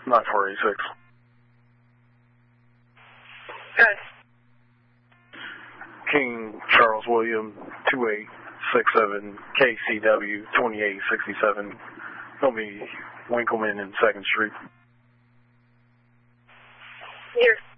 9486. Good. King Charles William 2867 KCW 2867. It'll be Winkleman and 2nd Street. Here.